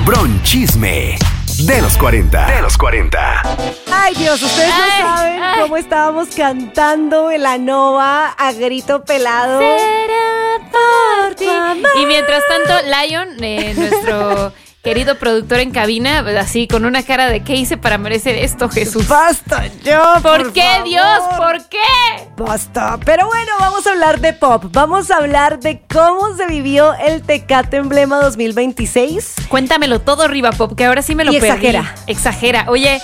Bronchisme de los 40. Ay, Dios, ustedes no saben cómo estábamos cantando en la Nova a grito pelado. Será por ti. Y mientras tanto, Lion, nuestro querido productor en cabina, así con una cara de ¿qué hice para merecer esto, Jesús? ¡Basta ya! ¿Por qué, favor. Dios? ¿Por qué? ¡Basta! Pero bueno, vamos a hablar de pop. Vamos a hablar de cómo se vivió el Tecate Emblema 2026. Cuéntamelo todo, Riva Pop, que ahora sí me lo Y perdí. exagera. Oye,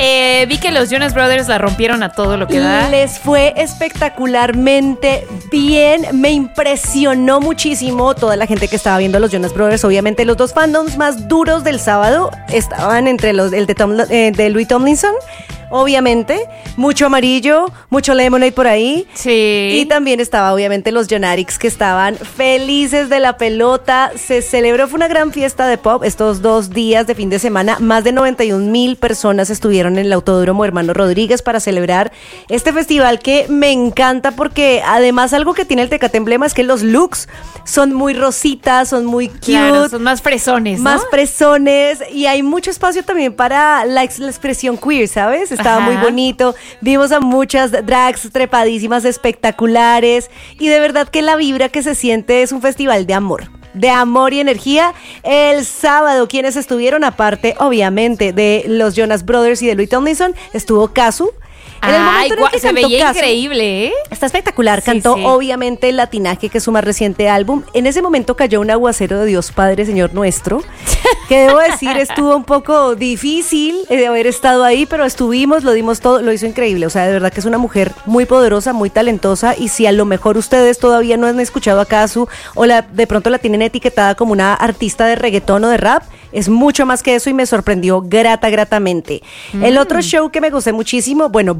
vi que los Jonas Brothers la rompieron a todo lo que da. Les fue espectacularmente bien. Me impresionó muchísimo toda la gente que estaba viendo a los Jonas Brothers. Obviamente los dos fandoms más duros del sábado estaban entre el de Louis Tomlinson. Obviamente, mucho amarillo, mucho Lemonade por ahí. Sí. Y también estaba obviamente los Jonatics, que estaban felices de la pelota. Se celebró, fue una gran fiesta de pop estos 2 días de fin de semana. Más de 91,000 personas estuvieron en el Autódromo Hermano Rodríguez para celebrar este festival que me encanta, porque además algo que tiene el Tecate Emblema es que los looks son muy rositas, son muy cute. Claro, son más fresones, ¿no? Más fresones, y hay mucho espacio también para la expresión queer, ¿sabes? Estaba muy bonito. Vimos a muchas drags trepadísimas, espectaculares, y de verdad que la vibra que se siente es un festival de amor y energía. El sábado, quienes estuvieron, aparte obviamente de los Jonas Brothers y de Louis Tomlinson, estuvo Kazu. En el momento en el que se cantó veía Kazu, increíble, ¿eh? está espectacular. Sí, Cantó sí. obviamente el Latinaje, que es su más reciente álbum. En ese momento cayó un aguacero de Dios Padre, Señor nuestro, que debo decir estuvo un poco difícil de haber estado ahí, pero estuvimos, lo dimos todo, lo hizo increíble. O sea, de verdad que es una mujer muy poderosa, muy talentosa, y si a lo mejor ustedes todavía no han escuchado a Kazu o de pronto la tienen etiquetada como una artista de reggaetón o de rap, es mucho más que eso y me sorprendió gratamente. El otro show que me gusté muchísimo, bueno,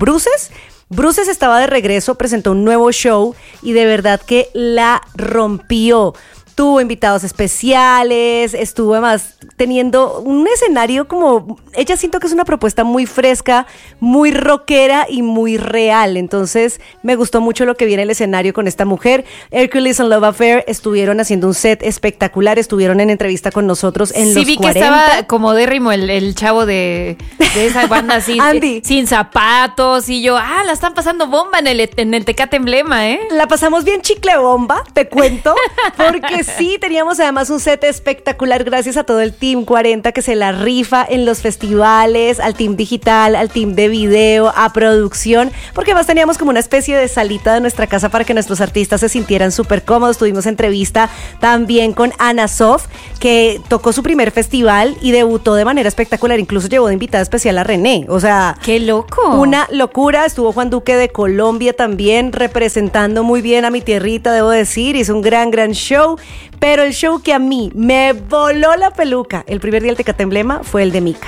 Bruces estaba de regreso, presentó un nuevo show y de verdad que la rompió. Tuvo invitados especiales, estuvo además teniendo un escenario como... Ella siento que es una propuesta muy fresca, muy rockera y muy real. Entonces me gustó mucho lo que viene el escenario con esta mujer. Hercules and Love Affair estuvieron haciendo un set espectacular, estuvieron en entrevista con nosotros en los 40. Sí, vi que estaba como Derrimo, el chavo de esa banda así, Andy, sin zapatos, y yo, la están pasando bomba en el Tecate Emblema, ¿eh? La pasamos bien chicle bomba, te cuento, porque sí, teníamos además un set espectacular gracias a todo el Team 40 que se la rifa en los festivales, al team digital, al team de video, a producción, porque además teníamos como una especie de salita de nuestra casa para que nuestros artistas se sintieran súper cómodos. Tuvimos entrevista también con Ana Sof, que tocó su primer festival y debutó de manera espectacular, incluso llevó de invitada especial a René, o sea... ¡Qué loco! Una locura. Estuvo Juan Duque de Colombia también, representando muy bien a mi tierrita, debo decir, hizo un gran show. Pero el show que a mí me voló la peluca el primer día del Tecate Emblema fue el de Mika.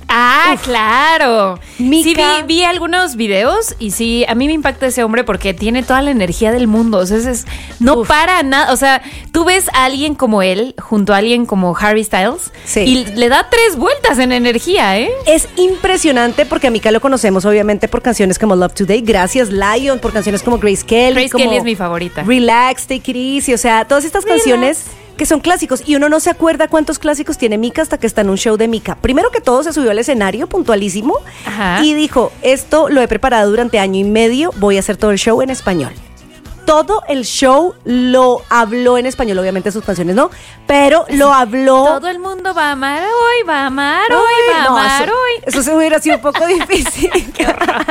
Uf, claro. Mika. Sí, vi algunos videos y sí, a mí me impacta ese hombre porque tiene toda la energía del mundo. O sea, no para nada. O sea, tú ves a alguien como él junto a alguien como Harry Styles, sí, y le da 3 vueltas en energía, ¿eh? Es impresionante porque a Mika lo conocemos obviamente por canciones como Love Today, gracias Lion, por canciones como Grace Kelly. Grace Kelly es mi favorita. Relax, Take It Easy, o sea, todas estas canciones que son clásicos, y uno no se acuerda cuántos clásicos tiene Mika hasta que está en un show de Mika. Primero que todo, se subió al escenario puntualísimo. Ajá. Y dijo, esto lo he preparado durante 1 año y medio, voy a hacer todo el show en español. Todo el show lo habló en español, obviamente sus canciones no, pero lo habló. Todo el mundo va a amar hoy, va a amar hoy, va a amar hoy. Eso se hubiera sido un poco difícil. Qué horror.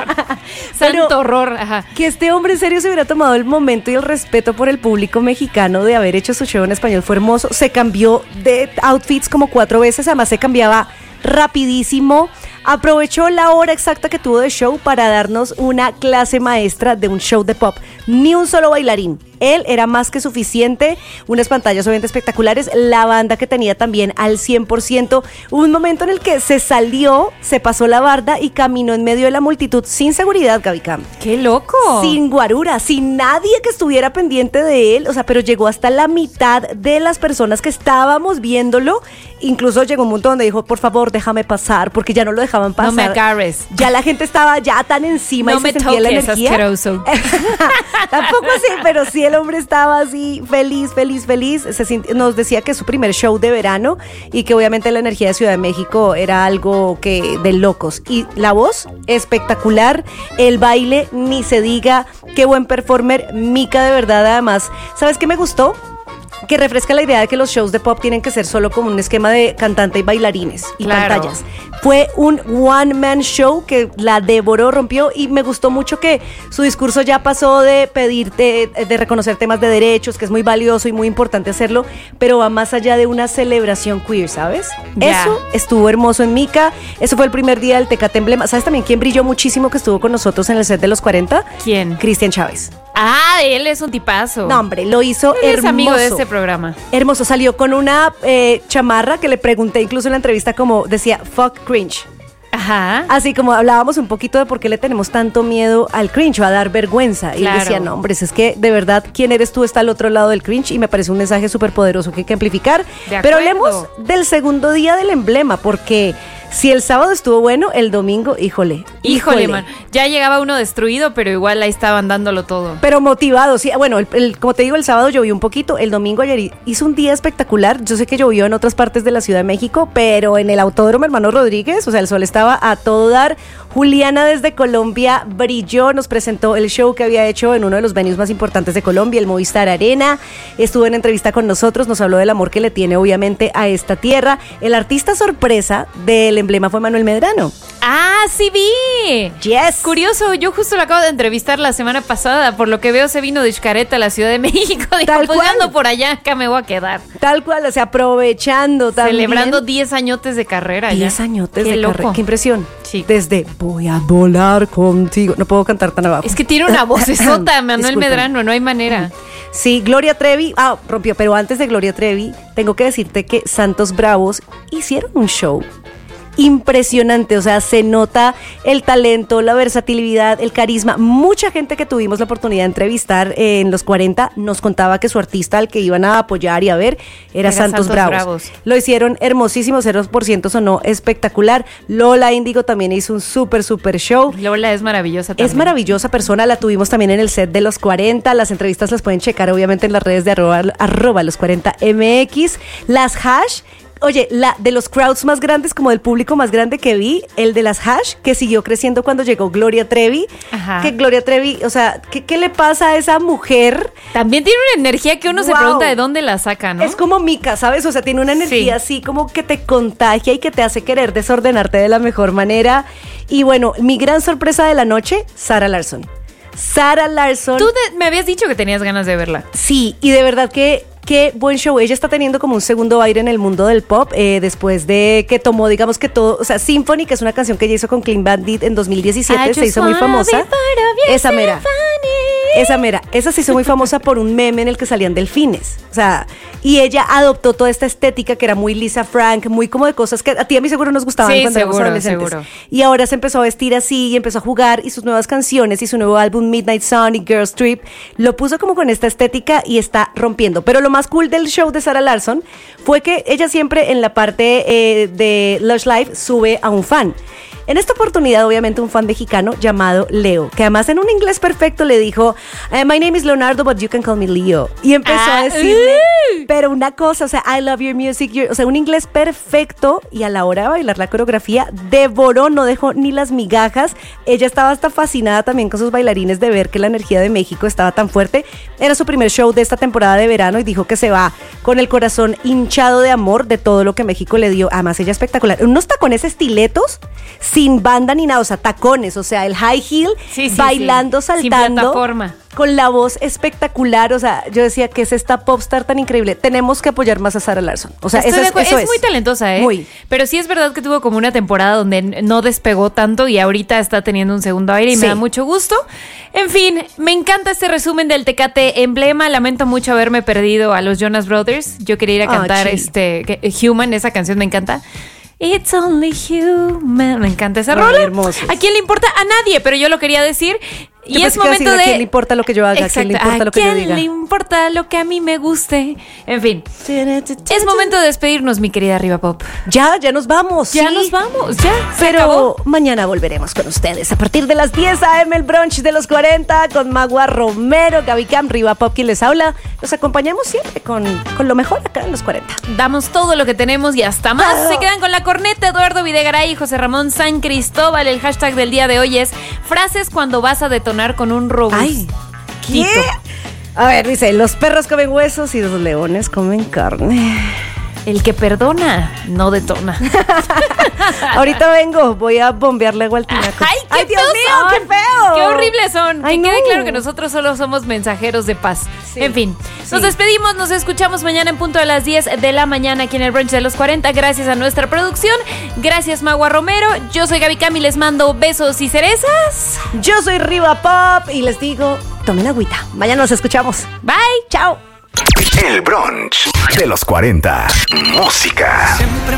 Santo horror. Ajá. Que este hombre en serio se hubiera tomado el momento y el respeto por el público mexicano de haber hecho su show en español fue hermoso. Se cambió de outfits como 4 veces, además se cambiaba rapidísimo. Aprovechó la hora exacta que tuvo de show para darnos una clase maestra de un show de pop. Ni un solo bailarín. Él era más que suficiente, unas pantallas obviamente espectaculares, la banda que tenía también al 100%, hubo un momento en el que se salió, se pasó la barda y caminó en medio de la multitud sin seguridad, Gaby Cam. ¡Qué loco! Sin guarura, sin nadie que estuviera pendiente de él, o sea, pero llegó hasta la mitad de las personas que estábamos viéndolo, incluso llegó un punto donde dijo, por favor, déjame pasar, porque ya no lo dejaban pasar. No me agarres. Ya la gente estaba ya tan encima no y se me sentía la toques, energía. asqueroso. Tampoco así, pero sí el hombre estaba así feliz. Nos decía que es su primer show de verano y que obviamente la energía de Ciudad de México era algo que de locos. Y la voz, espectacular. El baile, ni se diga. Qué buen performer. Mica, de verdad, además. ¿Sabes qué me gustó? Que refresca la idea de que los shows de pop tienen que ser solo como un esquema de cantante y bailarines y pantallas. Fue un one-man show que la devoró, rompió, y me gustó mucho que su discurso ya pasó de pedirte, de reconocer temas de derechos, que es muy valioso y muy importante hacerlo, pero va más allá de una celebración queer, ¿sabes? Ya. Eso estuvo hermoso en Mica. Eso fue el primer día del Tecate Emblema. ¿Sabes también quién brilló muchísimo que estuvo con nosotros en el set de los 40? ¿Quién? Cristian Chávez. Ah, él es un tipazo. No, hombre, lo hizo Él hermoso. es amigo de este programa. Hermoso, salió con una chamarra que le pregunté incluso en la entrevista, como decía, fuck cringe. Ajá. Así como hablábamos un poquito de por qué le tenemos tanto miedo al cringe o a dar vergüenza. Y él Claro. decía, no, hombre, es que de verdad, ¿quién eres tú? Está al otro lado del cringe, y me parece un mensaje súper poderoso que hay que amplificar. De Pero acuerdo. hablemos del segundo día del emblema, porque si el sábado estuvo bueno, el domingo, híjole. Man. Ya llegaba uno destruido, pero igual ahí estaban dándolo todo. Pero motivado, sí. Bueno, como te digo, el sábado llovió un poquito, el domingo ayer hizo un día espectacular. Yo sé que llovió en otras partes de la Ciudad de México, pero en el Autódromo Hermano Rodríguez, o sea, el sol estaba a todo dar. Juliana desde Colombia brilló, nos presentó el show que había hecho en uno de los venues más importantes de Colombia, el Movistar Arena. Estuvo en entrevista con nosotros, nos habló del amor que le tiene obviamente a esta tierra. El artista sorpresa del emblema fue Manuel Medrano. ¡Ah, sí vi! Yes. Curioso, yo justo lo acabo de entrevistar la semana pasada. Por lo que veo, se vino de Xcaret a la Ciudad de México. Dijo, Tal pues cual. ya ando por allá, acá me voy a quedar. Tal cual, o sea, aprovechando también. Celebrando 10 añotes de carrera. 10 ya. añotes Qué de loco. carrera. Qué impresión. Sí. Desde voy a volar contigo. No puedo cantar tan abajo. Es que tiene una vocesota, Manuel Disculpen. Medrano, no hay manera. Sí, Gloria Trevi, rompió, pero antes de Gloria Trevi, tengo que decirte que Santos Bravos hicieron un show impresionante, o sea, se nota el talento, la versatilidad, el carisma. Mucha gente que tuvimos la oportunidad de entrevistar en los 40 nos contaba que su artista al que iban a apoyar y a ver era Santos Bravos. Lo hicieron hermosísimo, 0% sonó espectacular. Lola Índigo también hizo un súper show. Lola es maravillosa también. Es maravillosa persona, la tuvimos también en el set de los 40. Las entrevistas las pueden checar obviamente en las redes de arroba los 40mx. Las hash. Oye, la de los crowds más grandes, como del público más grande que vi, el de las hash, que siguió creciendo cuando llegó Gloria Trevi. Ajá. Que Gloria Trevi, o sea, ¿qué le pasa a esa mujer? También tiene una energía que uno se Wow. pregunta de dónde la saca, ¿no? Es como Mica, ¿sabes? O sea, tiene una energía así como que te contagia y que te hace querer desordenarte de la mejor manera. Y bueno, mi gran sorpresa de la noche, Sarah Larsson. Sarah Larsson. Tú me habías dicho que tenías ganas de verla. Sí, y de verdad que qué buen show. Ella está teniendo como un segundo aire en el mundo del pop, después de que tomó, digamos que todo, o sea, Symphony, que es una canción que ella hizo con Clean Bandit en 2017, se hizo muy famosa. Esa mera. Esa se hizo muy famosa por un meme en el que salían delfines. O sea, y ella adoptó toda esta estética que era muy Lisa Frank, muy como de cosas que a ti y a mí seguro nos gustaban Sí, cuando éramos adolescentes. seguro. Y ahora se empezó a vestir así y empezó a jugar, y sus nuevas canciones y su nuevo álbum Midnight Sun y Girls Trip lo puso como con esta estética y está rompiendo. Pero lo más cool del show de Sarah Larsson fue que ella siempre en la parte de Lush Live sube a un fan. En esta oportunidad, obviamente, un fan mexicano llamado Leo, que además en un inglés perfecto le dijo, my name is Leonardo, but you can call me Leo. Y empezó a decirle, pero una cosa, o sea, I love your music, o sea, un inglés perfecto, y a la hora de bailar la coreografía, devoró, no dejó ni las migajas. Ella estaba hasta fascinada también con sus bailarines de ver que la energía de México estaba tan fuerte. Era su primer show de esta temporada de verano y dijo que se va con el corazón hinchado de amor de todo lo que México le dio. Además, ella espectacular. Unos tacones estiletos, sin banda ni nada, o sea, tacones, o sea, el high heel, bailando, saltando, sin plataforma, con la voz espectacular. O sea, yo decía, que es esta popstar tan increíble? Tenemos que apoyar más a Sarah Larsson. O sea, eso es muy talentosa, ¿eh? Muy. Pero sí es verdad que tuvo como una temporada donde no despegó tanto y ahorita está teniendo un segundo aire y me da mucho gusto. En fin, me encanta este resumen del Tecate Emblema. Lamento mucho haberme perdido a los Jonas Brothers. Yo quería ir a cantar Human, esa canción me encanta. It's only human. Me encanta esa rola. Hermoso. ¿A quién le importa? A nadie, pero yo lo quería decir. Y es momento de... ¿A quién le importa lo que yo haga? Exacto. ¿A quién le importa lo que yo diga? ¿A quién le importa lo que a mí me guste? En fin. Es momento de despedirnos, mi querida Riva Pop. Ya nos vamos. Ya sí. nos vamos, ya. Pero mañana volveremos con ustedes a partir de las 10 a.m. el brunch de los 40 con Magua Romero, Gaby Cam, Riva Pop, quien les habla. Los acompañamos siempre con lo mejor acá en los 40. Damos todo lo que tenemos y hasta más. Se quedan con la corneta. Eduardo Videgaray y José Ramón San Cristóbal. El hashtag del día de hoy es frases cuando vas a detonar con un robustito. Ay, ¿qué? A ver, dice, los perros comen huesos y los leones comen carne. El que perdona, no detona. Ahorita vengo, voy a bombearle agua al tinaco. ¡Ay, Dios mío, qué feo! ¡Qué horribles son! Ay, que quede no. claro que nosotros solo somos mensajeros de paz. Sí. En fin, nos despedimos, nos escuchamos mañana en punto de las 10 de la mañana aquí en el brunch de los 40. Gracias a nuestra producción. Gracias, Magua Romero. Yo soy Gaby Cam y les mando besos y cerezas. Yo soy Riva Pop y les digo, tomen agüita. Mañana nos escuchamos. Bye. Chao. El brunch de los 40. Música. Siempre